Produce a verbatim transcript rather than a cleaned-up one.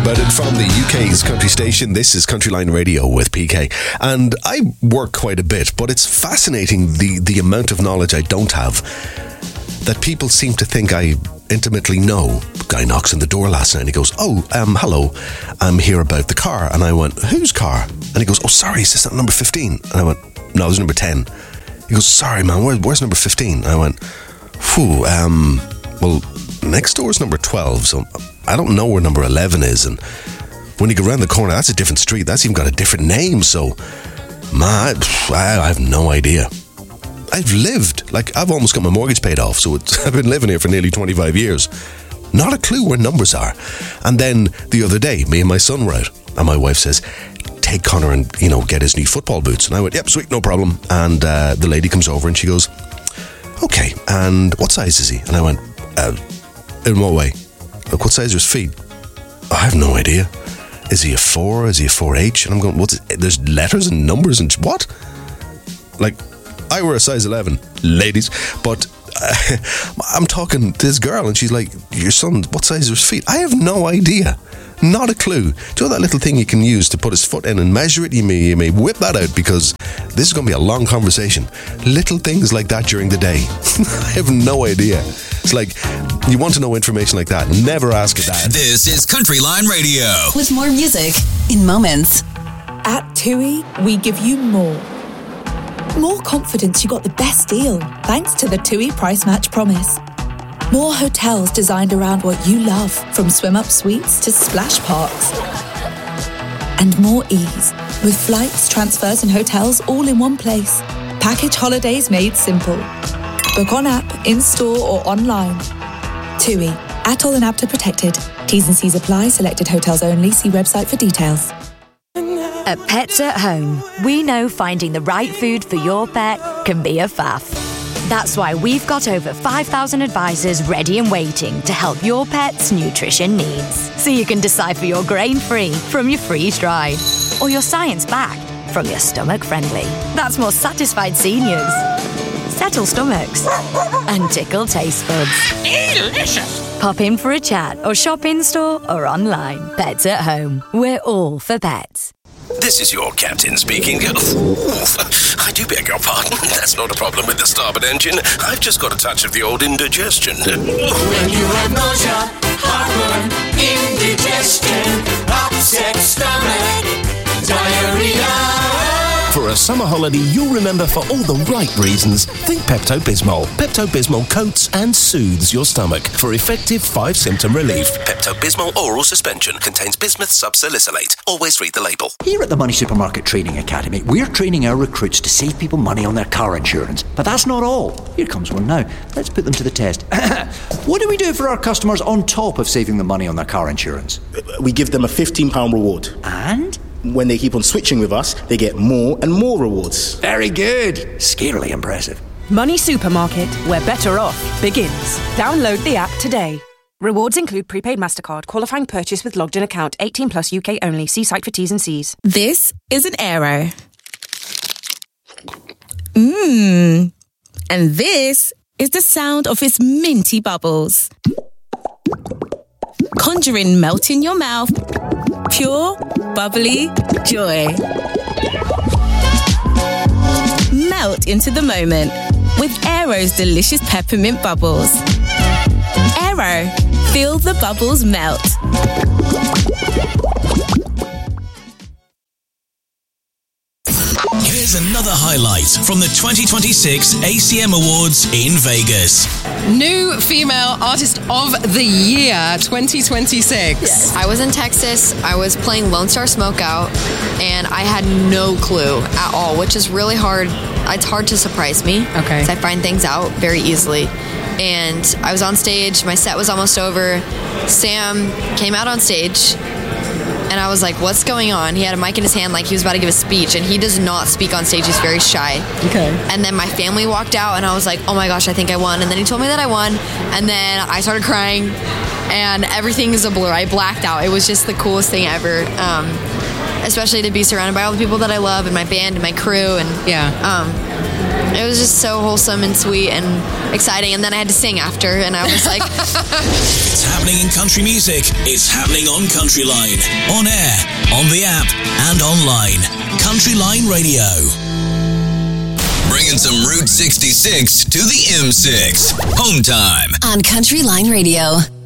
About It from the U K's country station. This is Country Line Radio with P K. And I work quite a bit, but it's fascinating the, the amount of knowledge I don't have that people seem to think I intimately know. Guy knocks on the door last night and he goes, oh, um, hello, I'm here about the car. And I went, whose car? And he goes, oh, sorry, is this not number fifteen? And I went, no, this is number ten. He goes, sorry, man, where, where's number fifteen? And I went, phew, um, well, next door is number twelve, so I don't know where number eleven is. And when you go around the corner, that's a different street. That's even got a different name. So, man, I, I have no idea. I've lived, like, I've almost got my mortgage paid off. So it's, I've been living here for nearly twenty-five years. Not a clue where numbers are. And then the other day, me and my son were out. And my wife says, take Connor and, you know, get his new football boots. And I went, yep, sweet, no problem. And uh, the lady comes over and she goes, okay, and what size is he? And I went, uh, in what way? Like, what size are his feet? I have no idea. Is he a four? Is he a four H? And I'm going, what's it? There's letters and numbers and what? Like, I wear a size eleven, ladies, but uh, I'm talking to this girl and she's like, your son, what size are his feet? I have no idea. Not a clue. Do you know that little thing you can use to put his foot in and measure it? You may, you may whip that out because this is going to be a long conversation. Little things like that during the day. I have no idea. It's like, you want to know information like that, never ask a dad. This is Country Line Radio. With more music in moments. At TUI, we give you more. More confidence you got the best deal thanks to the TUI Price Match Promise. More hotels designed around what you love, from swim-up suites to splash parks. And more ease, with flights, transfers and hotels all in one place. Package holidays made simple. Book on app, in-store or online. TUI, Atoll and APTA protected. T's and C's apply, selected hotels only. See website for details. At Pets at Home, we know finding the right food for your pet can be a faff. That's why we've got over five thousand advisors ready and waiting to help your pet's nutrition needs. So you can decipher your grain-free from your freeze-dried, or your science-backed from your stomach-friendly. That's more satisfied seniors, settle stomachs, and tickle taste buds. Delicious! Pop in for a chat or shop in-store or online. Pets at Home. We're all for pets. This is your captain speaking. I do beg your pardon. That's not a problem with the starboard engine. I've just got a touch of the old indigestion. When you have nausea, heartburn, indigestion, upset stomach, diarrhea. For a summer holiday you'll remember for all the right reasons, think Pepto-Bismol. Pepto-Bismol coats and soothes your stomach for effective five-symptom relief. Pepto-Bismol oral suspension contains bismuth subsalicylate. Always read the label. Here at the Money Supermarket Training Academy, we're training our recruits to save people money on their car insurance. But that's not all. Here comes one now. Let's put them to the test. What do we do for our customers on top of saving them money on their car insurance? We give them a fifteen pounds reward. And? When they keep on switching with us, they get more and more rewards. Very good. Scarily impressive. Money Supermarket, where better off begins. Download the app today. Rewards include prepaid MasterCard, qualifying purchase with logged in account, eighteen plus U K only. See site for T's and C's. This is an Aero. Mmm. And this is the sound of its minty bubbles. Conjuring melt in your mouth. Pure, bubbly joy. Melt into the moment with Aero's delicious peppermint bubbles. Aero, feel the bubbles melt. Here's another highlight from the twenty twenty-six A C M Awards in Vegas. New Female Artist of the Year twenty twenty-six. Yes. I was in Texas. I was playing Lone Star Smokeout, and I had no clue at all, which is really hard. It's hard to surprise me. Okay. Because I find things out very easily. And I was on stage. My set was almost over. Sam came out on stage. And I was like, what's going on? He had a mic in his hand like he was about to give a speech, and he does not speak on stage. He's very shy. Okay. And then my family walked out, and I was like, oh my gosh, I think I won. And then he told me that I won, and then I started crying, and everything is a blur. I blacked out. It was just the coolest thing ever, um, especially to be surrounded by all the people that I love and my band and my crew. And yeah. Um, it was just so wholesome and sweet and exciting. And then I had to sing after, and I was like... It's happening in country music. It's happening on Countryline. On air, on the app, and online. Countryline Radio. Bringing some Route sixty-six to the M six. Home time. On Countryline Radio.